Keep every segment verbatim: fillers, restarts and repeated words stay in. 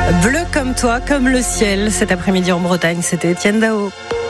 Bleu comme toi, comme le ciel. Cet après-midi en Bretagne, c'était Étienne Dao.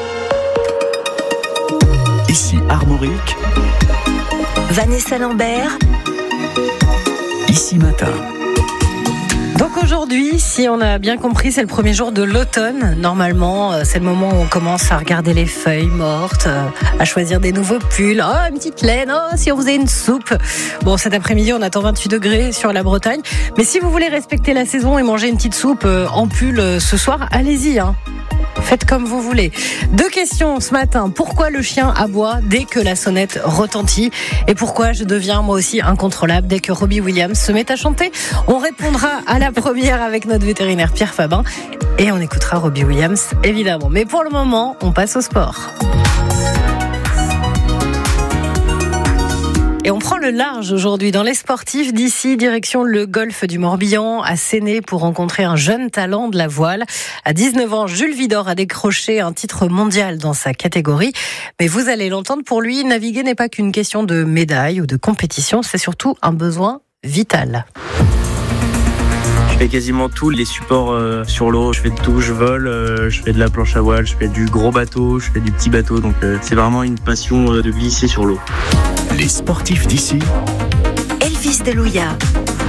Ici Armorique. Vanessa Lambert. Ici Matin. Donc aujourd'hui, si on a bien compris, c'est le premier jour de l'automne. Normalement, c'est le moment où on commence à regarder les feuilles mortes, à choisir des nouveaux pulls. Oh, une petite laine, oh, si on faisait une soupe. Bon, cet après-midi, on attend vingt-huit degrés sur la Bretagne. Mais si vous voulez respecter la saison et manger une petite soupe en pull ce soir, allez-y, hein. Faites comme vous voulez. Deux questions ce matin. Pourquoi le chien aboie dès que la sonnette retentit? Et pourquoi je deviens moi aussi incontrôlable dès que Robbie Williams se met à chanter? On répondra à la première avec notre vétérinaire Pierre Fabin. Et on écoutera Robbie Williams, évidemment. Mais pour le moment, on passe au sport. Et on prend le large aujourd'hui dans les sportifs d'ici, direction le golfe du Morbihan, à Séné, pour rencontrer un jeune talent de la voile. À dix-neuf ans, Jules Vidor a décroché un titre mondial dans sa catégorie. Mais vous allez l'entendre, pour lui, naviguer n'est pas qu'une question de médaille ou de compétition, c'est surtout un besoin vital. Je fais quasiment tous les supports euh, sur l'eau. Je fais de tout, je vole, euh, je fais de la planche à voile, je fais du gros bateau, je fais du petit bateau. Donc euh, c'est vraiment une passion euh, de glisser sur l'eau. Les sportifs d'ici. Elvis Delouya.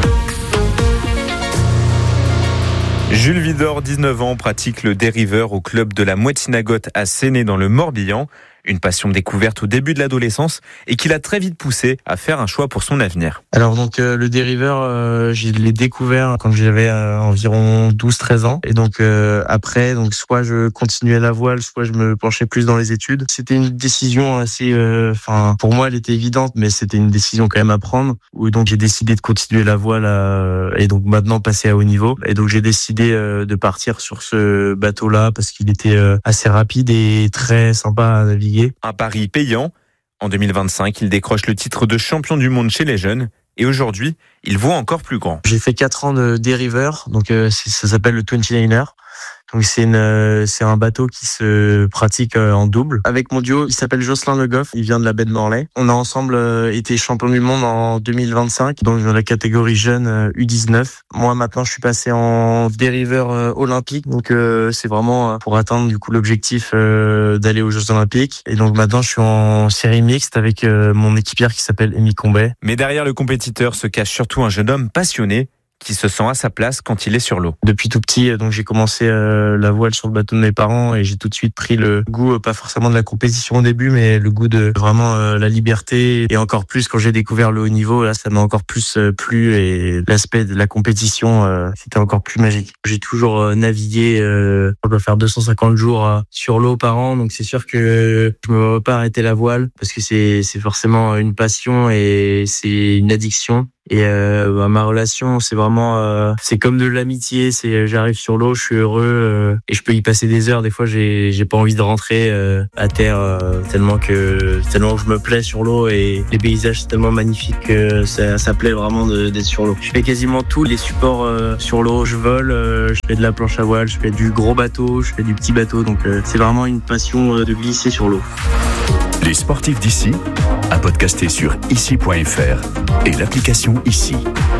Jules Vidor, dix-neuf ans, pratique le dériveur au club de la Mouette-Sinagote à Séné dans le Morbihan. Une passion découverte au début de l'adolescence et qui l'a très vite poussé à faire un choix pour son avenir. Alors donc euh, le dériveur, euh, je l'ai découvert quand j'avais euh, environ douze treize ans. Et donc euh, après, donc soit je continuais la voile, soit je me penchais plus dans les études. C'était une décision assez, enfin euh, pour moi elle était évidente, mais c'était une décision quand même à prendre. Où donc j'ai décidé de continuer la voile à, et donc maintenant passer à haut niveau. Et donc j'ai décidé euh, de partir sur ce bateau-là parce qu'il était euh, assez rapide et très sympa à naviguer. Un pari payant. En deux mille vingt-cinq, il décroche le titre de champion du monde chez les jeunes. Et aujourd'hui, il voit encore plus grand. J'ai fait quatre ans de dériveur, donc euh, ça s'appelle le vingt-neuf-er. Donc c'est une, euh, c'est un bateau qui se pratique euh, en double. Avec mon duo, il s'appelle Jocelyn Le Goff, il vient de la baie de Morlaix. On a ensemble euh, été champion du monde en deux mille vingt-cinq, donc dans la catégorie jeune euh, U dix-neuf. Moi maintenant, je suis passé en dériveur euh, olympique, donc euh, c'est vraiment euh, pour atteindre du coup l'objectif euh, d'aller aux Jeux Olympiques. Et donc maintenant, je suis en série mixte avec euh, mon équipière qui s'appelle Amy Combet. Mais derrière le compétiteur se cache surtout un jeune homme passionné qui se sent à sa place quand il est sur l'eau. Depuis tout petit, donc j'ai commencé euh, la voile sur le bateau de mes parents et j'ai tout de suite pris le goût, euh, pas forcément de la compétition au début, mais le goût de vraiment euh, la liberté. Et encore plus quand j'ai découvert le haut niveau, là ça m'a encore plus euh, plu et l'aspect de la compétition, euh, c'était encore plus magique. J'ai toujours euh, navigué, euh, on doit faire deux cent cinquante jours euh, sur l'eau par an, donc c'est sûr que je me vois pas arrêter la voile parce que c'est c'est forcément une passion et c'est une addiction. Et euh, bah, ma relation, c'est vraiment, euh, c'est comme de l'amitié. C'est, j'arrive sur l'eau, je suis heureux euh, et je peux y passer des heures. Des fois, j'ai, j'ai pas envie de rentrer euh, à terre euh, tellement que tellement que je me plais sur l'eau et les paysages c'est tellement magnifique que ça, ça plaît vraiment de, d'être sur l'eau. Je fais quasiment tous les supports euh, sur l'eau. Je vole, euh, je fais de la planche à voile, je fais du gros bateau, je fais du petit bateau. Donc euh, c'est vraiment une passion euh, de glisser sur l'eau. Les sportifs d'ici, à podcaster sur ici point f r et l'application Ici.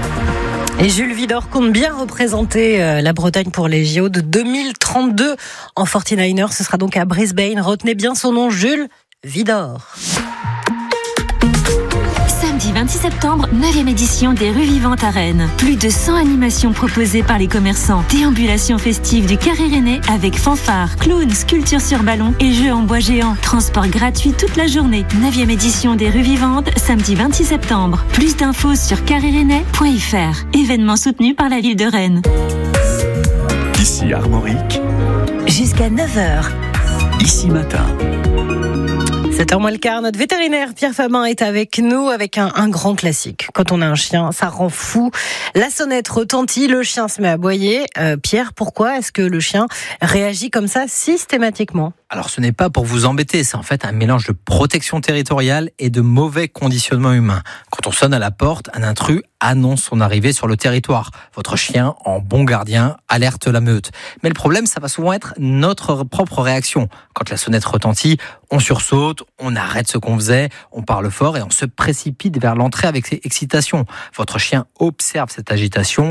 Et Jules Vidor compte bien représenter la Bretagne pour les J O de deux mille trente-deux en forty-niner. Ce sera donc à Brisbane. Retenez bien son nom, Jules Vidor. Samedi vingt-six septembre, neuvième édition des Rues Vivantes à Rennes. Plus de cent animations proposées par les commerçants. Déambulation festive du Carré Rennais avec fanfare, clowns, sculptures sur ballon et jeux en bois géant. Transport gratuit toute la journée. neuvième édition des Rues Vivantes, samedi vingt-six septembre. Plus d'infos sur carré rennais point f r. Événement soutenu par la ville de Rennes. Ici Armorique. Jusqu'à neuf heures. Ici Matin. sept heures moins le quart, notre vétérinaire Pierre Fabin est avec nous avec un, un grand classique. Quand on a un chien, ça rend fou. La sonnette retentit, le chien se met à aboyer. Euh, Pierre, pourquoi est-ce que le chien réagit comme ça systématiquement ? Alors ce n'est pas pour vous embêter, c'est en fait un mélange de protection territoriale et de mauvais conditionnement humain. Quand on sonne à la porte, un intrus annonce son arrivée sur le territoire. Votre chien, en bon gardien, alerte la meute. Mais le problème, ça va souvent être notre propre réaction. Quand la sonnette retentit, on sursaute, on arrête ce qu'on faisait, on parle fort et on se précipite vers l'entrée avec excitation. Votre chien observe cette agitation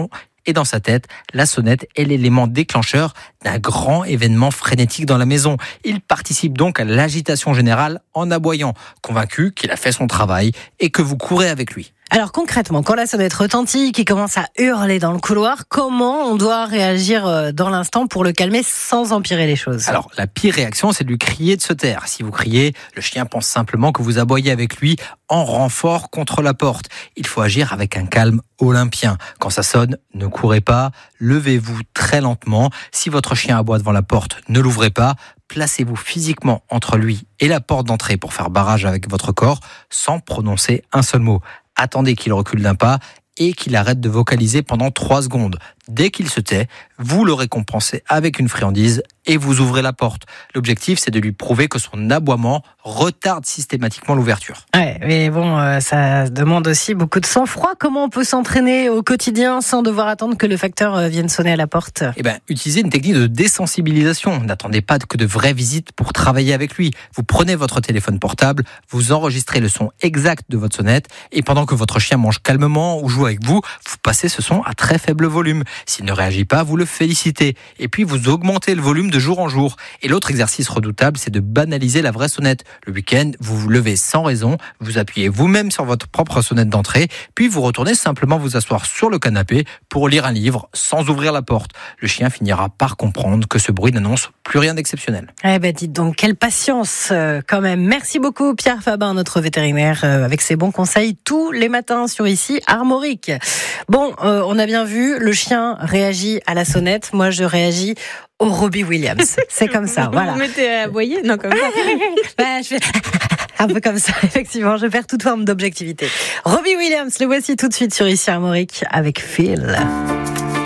et dans sa tête, la sonnette est l'élément déclencheur d'un grand événement frénétique dans la maison. Il participe donc à l'agitation générale en aboyant, convaincu qu'il a fait son travail et que vous courez avec lui. Alors concrètement, quand la sonnette retentit, qu'il commence à hurler dans le couloir, comment on doit réagir dans l'instant pour le calmer sans empirer les choses ? Alors la pire réaction, c'est de lui crier de se taire. Si vous criez, le chien pense simplement que vous aboyez avec lui en renfort contre la porte. Il faut agir avec un calme olympien. Quand ça sonne, ne courez pas, levez-vous très lentement. Si votre chien aboie devant la porte, ne l'ouvrez pas. Placez-vous physiquement entre lui et la porte d'entrée pour faire barrage avec votre corps sans prononcer un seul mot. Attendez qu'il recule d'un pas et qu'il arrête de vocaliser pendant trois secondes. Dès qu'il se tait, vous le récompensez avec une friandise et vous ouvrez la porte. L'objectif, c'est de lui prouver que son aboiement retarde systématiquement l'ouverture. Ouais, mais bon, euh, ça demande aussi beaucoup de sang-froid. Comment on peut s'entraîner au quotidien sans devoir attendre que le facteur euh, vienne sonner à la porte ? Eh ben, utilisez une technique de désensibilisation. N'attendez pas que de vraies visites pour travailler avec lui. Vous prenez votre téléphone portable, vous enregistrez le son exact de votre sonnette et pendant que votre chien mange calmement ou joue avec vous, vous passez ce son à très faible volume. S'il ne réagit pas, vous le félicitez. Et puis, vous augmentez le volume de jour en jour. Et l'autre exercice redoutable, c'est de banaliser la vraie sonnette. Le week-end, vous vous levez sans raison, vous appuyez vous-même sur votre propre sonnette d'entrée, puis vous retournez simplement vous asseoir sur le canapé pour lire un livre sans ouvrir la porte. Le chien finira par comprendre que ce bruit n'annonce plus rien d'exceptionnel. Eh ben, dites donc, quelle patience euh, quand même. Merci beaucoup Pierre Fabin, notre vétérinaire, euh, avec ses bons conseils tous les matins sur Ici Armorique. Bon, euh, on a bien vu, le chien réagit à la sonnette, moi je réagis au Robbie Williams. C'est comme ça, voilà. Vous mettez à aboyer ? Non, comme ça. Bah, je fais un peu comme ça, effectivement, je perds toute forme d'objectivité. Robbie Williams, le voici tout de suite sur Ici Armorique avec Phil.